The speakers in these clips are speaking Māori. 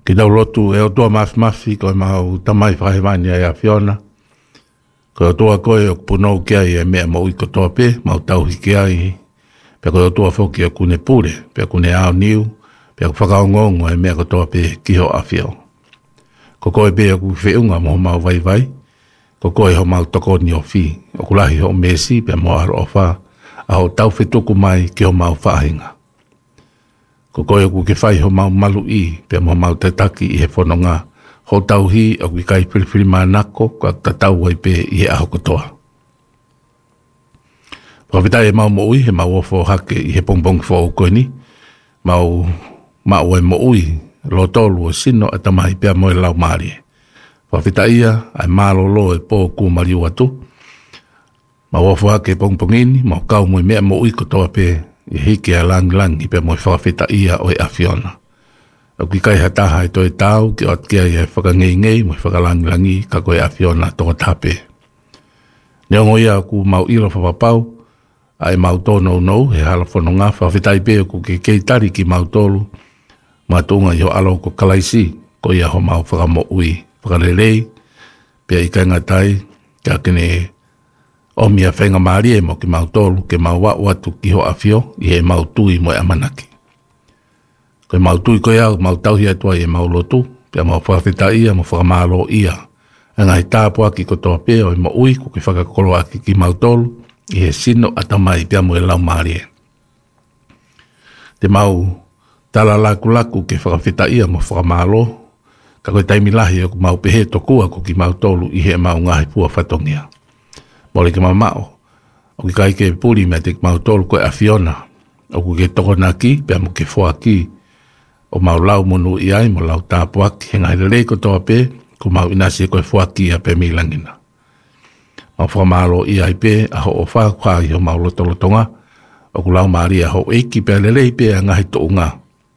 Ki tau lotu e o tua mafi ko mau tamai whahewani ai a Fiona. Ko o tua koe o punou kia i e mea mo i kotoa pe, mau tau hiki ai. Pea ko o tua whoki o kune pure, pea kune ao niu, pea ku whakaongongo e mea kotoa pe kiho a Fio. Ko koe pe o ku whiunga mo mau vai vai, ko koe ho mau toko ni o fi, o kulahi ho mesi pea mo aro o wha, a ho tau whituku mai ki ho mau whahinga. Ko koe ku ke whai ho mau malu i, pia mo mau te taki i he whanonga. Ho tau hi o ki kai whiriwhiri manako, kua ta tau wai pe i he aho kotoa. Pawhitai e mau mo ui, he mau ofo hake i he pongpong fo koe ni. Mau e mo ui, lo tolu o sino e tamahi pia mo e lau maari. Pawhitai ia, ai malo lo e po ku mariu atu. Mau ofo hake pongpongini, mau kau mo i mea mo ui kotoa pe, i hiki a lang pe mo whawhita ia o e a Fiona. O ki kai hataha e toi tau, ki ot kia i e whakangei mo i whakalangilangi ka koe a Fiona toko tape. Neongo ia ku mau ilo whawapau, a e mau tōnou nou, he hala whanonga, whawhitai pe ku ke keitari ki mau tolu, matunga i ho alo ko kalaisi, ko ia ho mau whakamo ui, whakarelei, pe i kai ngatai, kia kene o mia whenga maari e mo ki mau tolu, ke mau watu ki ho a Fio, i he mau tui mo e amanaki. Koe mau tui koe au, mau tauhi atua i e mau lotu, pia mau whawhita ia, mo whakamalo ia. Angai tāpua ki kotoa pe o i mo ui, ko ki whakakolo aki ki mau tolu, i he sino atamai pia mo e lau maari e. Te mau tala laku ke whakawhita ia mo whakamalo, ka koe taimilahi o mau pehe tokua ko ki mau tolu i he mau ngahi pua whatongia. Mole ke mamao, o ki kai ke puri me te mau tolu koe a Fiona, o ku ke toko na ki, pia mo ke fua ki, o mau lau monu i ai, mo lau tāpuaki, he ngai lelei kotoa pe, ku mau inasi koe fua ki a pe milangina. Mau whamalo i ai pe, a ho o whakwa i ho mau lotolotonga, o ku lau maari a ho eiki pe lelei pe a ngahi to unga.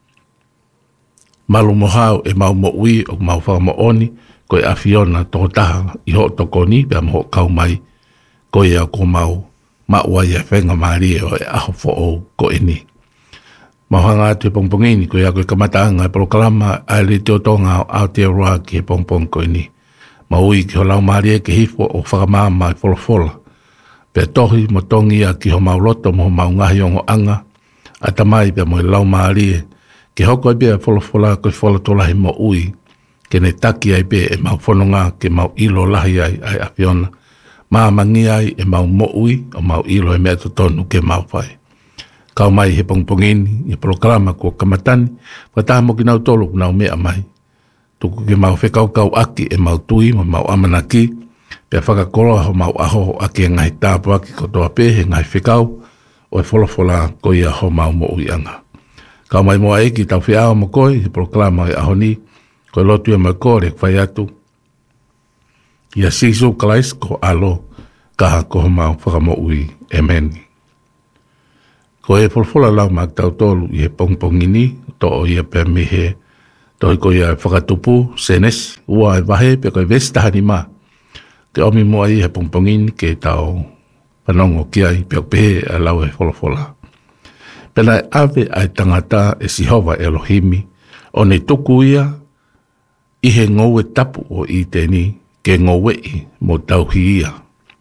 Malu mohau e mau mo ui, o mau whakamo oni, koe a Fiona toko taha i ho toko ni, pia mo ho kau mai, ko ia ko mau maua ia whenga maari o e aho fo o ko eni. Mahanga te pongpongini ko ia koe kamataanga e proklama a le te otonga o Aotearoa ki he pongpong ko eni. Maui ki ho lau maari e ke hifo o whakamama e folofola. Pea tohi mo tongi ia ki ho mau loto mo mau ngahi ongo anga. A tamai pea mo e lau maari e ke hoko e bea folofola koe folotolahi mo ui. Ke ne taki ai pe e mau whanonga ke mau ilo lahi ai a Fiona. Maa mangi ai e mau mo ui o mau ilo e mea tonu ke mau whai. Kau mai he pongpongini, i programa ko kamatani, wataha mo ki nau tolu nau mea mai. Tuku ke mau whekau aki e mau tui mo mau amanaki, pia whakakoroa ho mau aho aki e ngai tāpu aki ko toa pe he ngai whekau, o e wholofola ko ia ho mau mo ui anga. Kau mai moa eki tau whiao mo koe, he programa e aho ni, ko e lotu e mai kore kwhai atu, ia sisu kalais ko alo kaha ko mau whakamo ui e meni. Ko e wholwhola lau mak tau tolu i he pongpongini, to o ia pe mihe, to i ko ia whakatupu, senes, ua e wahe, pe ko e vestahani ma. Ke omi mua i he pongpongini ke tau panongo ki ai, pe o pehe a lau e wholwhola. Pena e ave ai tangata e Sihova Elohimi, o ne tuku ia, i he ngou e tapu o i teni, ke ngowei mo tauhi ia.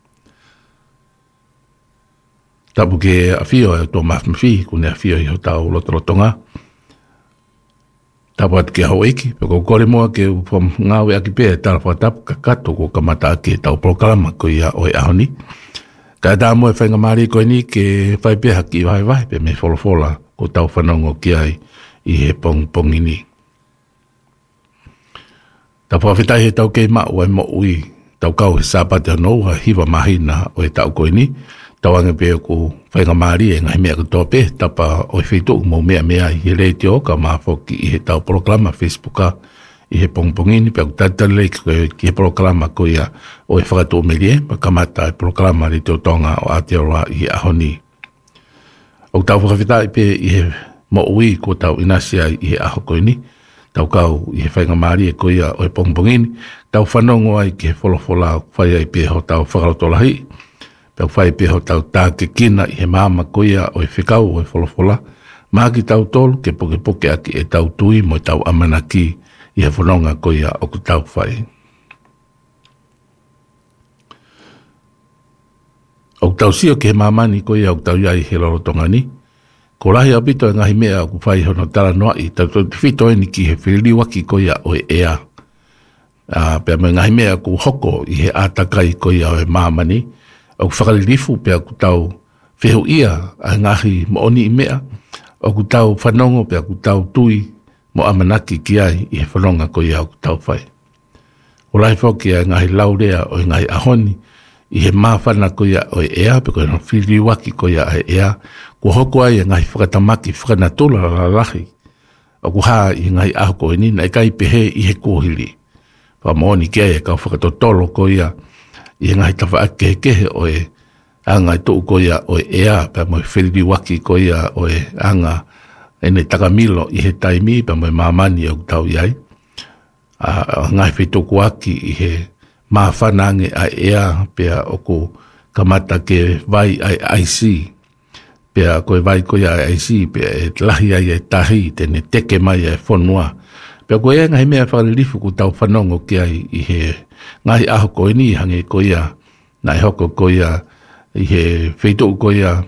Tapu ke awhio e tō mawhimawhi, kune awhio i ho tau lotolotonga. Tapu atu ke hau eiki, pe ko kore moa ke ngāwe aki pē e tala whatapu ka kato ko kamata ke tau programa ko ia o e ahoni. Ka tā moe whainga maari koe ni ke whai pē haki i wahe pe me wholofola ko tau whanongo ki ai i he pongpongini. Ta whawhitai he tau kei mao e mo ui, tau kau he sāpate anō ha hiwa mahina o e tau koe ni, tau ange pēo ko whainga maari e ngai mea katoa pē, tapa o e whitu mo mea i he rei o ka maafoki i he tau programa Facebooka i he pongpongini, pēo tatalei ki he programa ko ia o e whakatu o merie, pa kamata e programa ri te o tonga o Aotearoa i he ahoni. O tau whakawhitai pē i he mo ui ko tau inasia i he aho koe ni, tau kau i he whainga maari e ko ia o e pongpongini, tau whanongo ai ki he wholofola whai ai pē ho tau whakarotolahi, pēo whai pē ho tau tā ke kina i he māma ko ia o e whikau o e wholofola, mā ki tau tolu ke poke aki e tau tui mo tau amanaki i he whanonga ko ia o ku tau whai. O ku tau sio ke he mamani ko ia o ku tau iai he lorotonga ni. Ko lahi a pito e ngahi mea o ku whai hono tala noa i tau whito ni ki he whirili waki ko ia o e ea. Pea me ngahi mea ku hoko i he atakai ko ia o e mamani. O ku whakalilifu pea ku tau whihu ia a ngahi mooni i mea. O ku tau whanongo pea ku tau tui mo amanaki ki ai i he whanonga ko ia o ku tau whai. O lai whoki a ngahi laurea o ngahi ahoni i he mawhana ko ia o ea pe ko no whiri waki ko ia e ea ko hoko ai ngahi whakatamaki whakanatula lalahi o ku haa i ngahi aho ko ni na kai pehe i he kōhiri pa mooni ki ai e kau whakatotolo ko ia i ngahi tawha ake kehe o e anga i tuu ko ia o ea pe mo whiri waki ko ia o e anga ene takamilo i he taimi pa mo mamani o tau iai ngai whituku aki i he mawhanange a ea pea o ko kamata ke vai ai IC pea koe vai koe ai IC pea e lahi ai e tahi tene teke mai e whanua pea koe e ngai mea whakalilifu ku tau whanongo ki ai i he ngai aho koe ni hange koe ia na e hoko koe ia i he whituku koe ia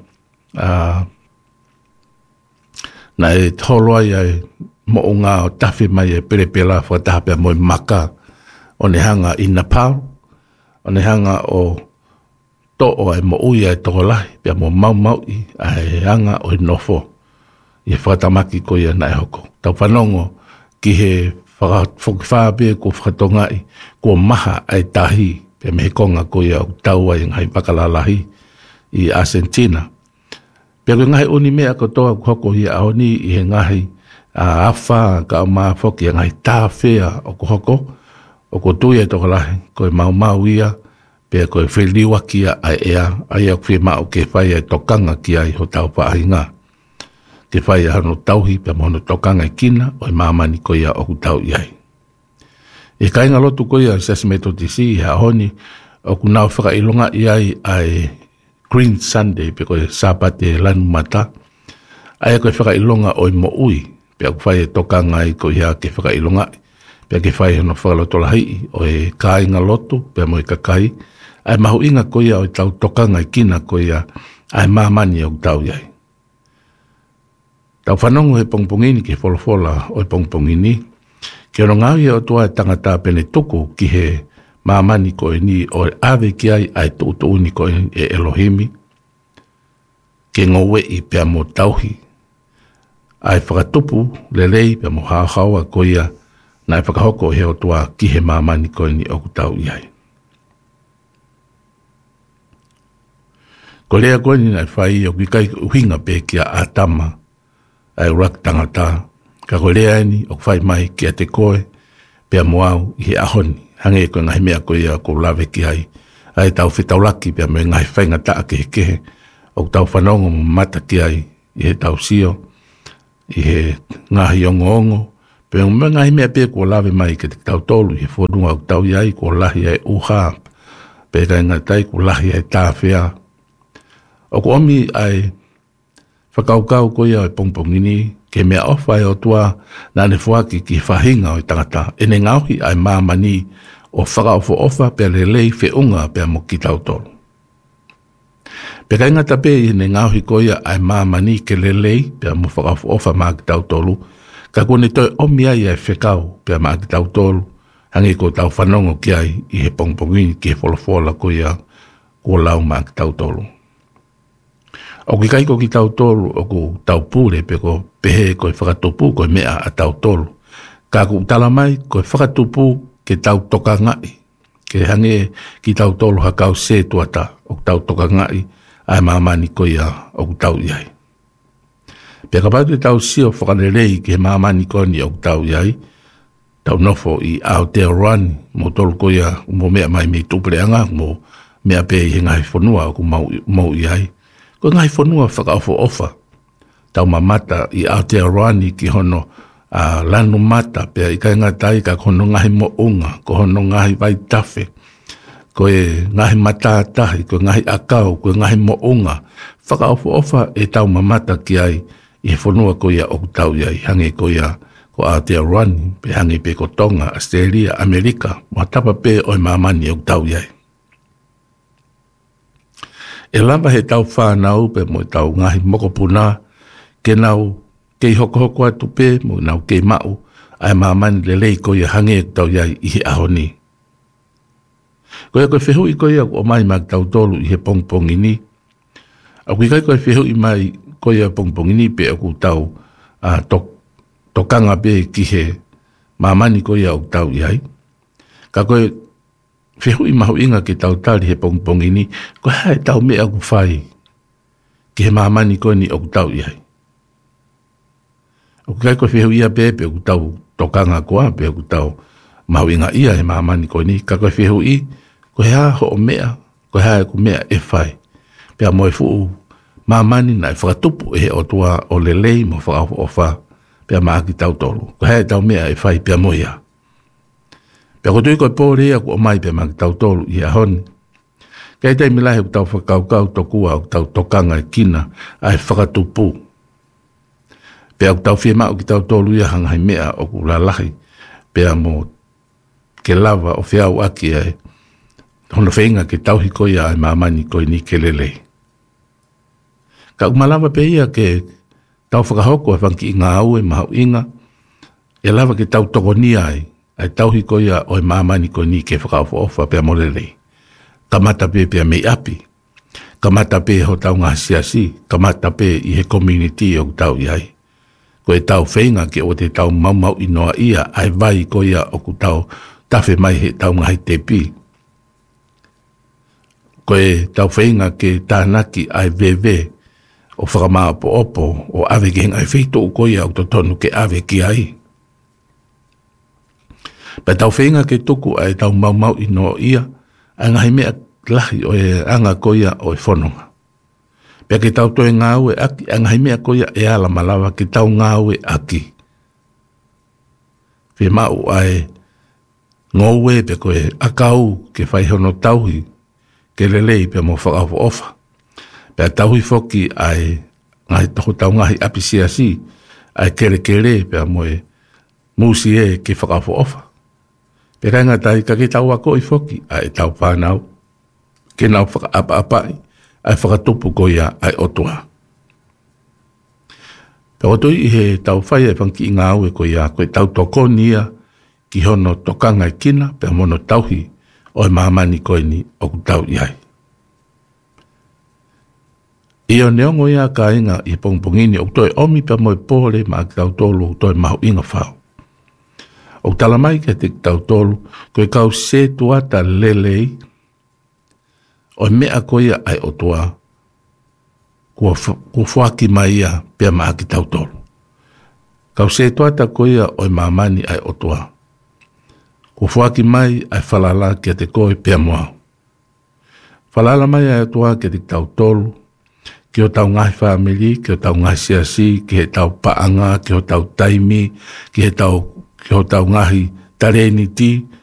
na e tolo ai mo o ngā o tawhi mai e perepela whakataha pia mo i maka o ne hanga i Nepal, o ne hanga o to'o e mo ui e toko lahi pia mo mau i a e hanga o i nofo i he whakatamaki ko ia na e hoko. Tau whanongo ki he whakawhaabe ko whakatongai ko maha ai tahi pia me he konga ko ia o tau ai ngai wakalalahi i Argentina. Pea koe ngahi uni mea ko toa hoko i aoni i he ngahi a awha ka o maa whoki a ngahi tāwhea o ko hoko o ko tuia toko lahi koe mau ia pea koe whiliwa kia ai ea ai au whi mao ke whai ai tokanga ki ai ho tau whaahinga ke whai ai hano tauhi pea mohono tokanga i kina o i mamani ko ia o ku tau iai e kainga lotu ko ia Sasimeto TC i haoni o ku nao whakailonga iai ai Green Sunday pe koe sapate lanu mata ai koe whakailonga o i mo ui pea ku whai e tokanga i ko ia ke whakailonga pea ke whai hano whakaloto lahi o e kāinga lotu pea mo i kakai ai mahu inga ko ia o i tau tokanga i kina ko ia ai mamani o tau iai tau whanongo he pongpongini ki wholofola o i pongpongini ke ono ngau ia o tua e tangata pene tuku ki he mamani ko ni o ave ki ai tu ni ko e Elohimi ke ngowe i pea mo tauhi ai whakatupu lelei pea mo hahaua ko ia na e whakahoko he o tua ki he mamani ko ni o kutau iai ko lea ko ni na whai o kikai uhinga pe kia atama ai urak tangata ka ko lea ni o whai mai kia te koe pea mo au i he ahoni hange ko ngahi mea ko ia ko lawe ki ai tau whitaulaki pia me ngahi whainga taa kehe o tau whanongo mo mata ki ai i he tau sio i he ngahi ongo pia me ngahi mea pia ko lawe mai ke te tau tolu i he whodunga o tau iai ko lahi ai uha pia kai ngatai ko lahi ai tāwhea o ko omi ai whakaukau ko ia i pongpongini ke mea ofai o tua na ne fuaki ki whahinga o i tangata ene ngauhi ai mamani o whakaofo ofa pe lelei whiunga pe mo ki tautolo. Pe kai ngata pe i ne ngauhi ko ia ai mamani ke lelei pe mo whakaofo ofa ma ki tautolo ka kone toi omi ai ai whekau pe ma ki tautolo hangi ko tau whanongo ki ai i he pongpongini ki he wholofola ko ia ko lau ma ki tautolo. O ki kai ko ki tau tolu o ko tau pule pe ko pehe ko whakatupu ko mea a tau tolu. Ka ku tala mai ko whakatupu ke tau toka ngai. Ke hange ki tau tolu hakau se tuata o tau toka ngai ai mamani ko ia o tau iai. Pe ka patu tau sio whakanelei ke mamani ko ni o tau iai. Tau nofo i Aotearoa mo tolu ko ia mo mea mai me tupuleanga mo mea pe i hengai whanua o mau iai. Ko ngai whanua whakaofo ofa. Tau mamata i Aotearoa ki hono lanu mata pia i kai ngatai ka hono ngahi mo unga, ko hono ngahi vai tawhe, ko e ngahi mata tahi, ko ngahi akau, ko ngahi mo unga. Whakaofo ofa e tau mamata ki ai i he whanua ko ia o tau iai, hange ko ia ko Aotearoa pe hangi pe ko Tonga, Australia, Amerika, ma tapa pe o mamani o tau iai. E lama he tau whanau pe mo tau ngahi mokopuna, ke nau kei hoko atu pe mo nau kei mau, ai mamani lelei ko ia hangi o tau iai i he ahoni. Ko ia koe whehu i ko ia o mai mak tau tolu i he pongpongini. A kui kai koe whehu i mai ko ia pongpongini pe aku tau tokanga pe ki he mamani ko ia o tau iai. Ka koe whehu i mahu inga ki tau tali he pongpongini, ko hae tau me aku whai ki he mamani ko ni o tau iai. O kai koe whehu ia pe aku tau tokanga koa pe aku tau mahu inga ia he mamani ko ni, ka koe whehu i ko hea ho o mea, ko hea ku mea e whai. Pea moe fuu mamani na e whakatupu e o tua o lelei mo whakau o wha. Pea maa ki tau tolu. Ko hea tau mea e whai pea moe ia. Pea ko tui koe pōrea ku o mai pea maa ki tau tolu i a honi. Kei tei milahe ku tau whakaukau tokua o tau tokanga e kina a e whakatupu. Pea ku tau whia maa ki tau tolu i a hangai mea o ku lalahi. Pea mo ke lava o whiau aki e hono whenga ke tauhi ko ia ai mamani ko ni ke lele. Ka umalawa pe ia ke tau whakahoko e whanki i ngā au e mahau inga, e lava ke tau tokoni ai tauhi ko ia o mamani ko ni ke whakawha pia morele. Kamata pe pia mei api, kamata pe ho tau ngā siasi, kamata pe i he community o tau iai. Ko e tau whenga ke o te tau maumau inoa ia ai vai ko ia o ku tau tawhi mai he tau ngahi te pi. Ko e tau whainga ke tānaki ai vewe o whakamaa po opo o ave ke hengai whito u koia o tonu ke ave ki ai. Pa tau whainga ke tuku ai tau maumau ino ia, ai ngahi mea lahi o e anga koia o e whanonga. Pea ke tau toe ngāu e aki, ai ngahi mea koia e ala malawa ke tau ngāu e aki. Whe mau ai ngōwe pe koe akau ke whaihono tauhi, ke lelei pe mo whakau ofa. Pea tauhi foki ai ngai tohu tau ngahi apisiasi, ai kere pe moe musi e ke whakau ofa. Pe renga tai ka ke tau ako i foki, ai tau whanau, ke nau whakaapa-apai, ai whakatupu ko ia ai otua. Pe otoi i he tau whai e whanki i ngā ue ko ia, koe tau tokoni ia, ki hono tokanga i kina, pe mono tauhi, o e mamani koe ni o kutau iai. I o neongo ia ka inga i pongpongini o toi omi pa moe pōle ma ki tau tolu o toi mahu inga whao. O talamai ke te tau tolu, koe kau se tuata lelei, o mea koe ia ai o tua, kua whaki mai ia pia ma ki tau tolu. Kau se tuata koe ia o mamani ai o tua. Ko whaki mai ai whalala kia te koe pia moa. Whalala mai ai atua kia te tau tolu, ki o tau ngahi whamili, ki o tau ngahi siasi, ki he tau paanga, ki o tau taimi, ki o tau ngahi tareniti,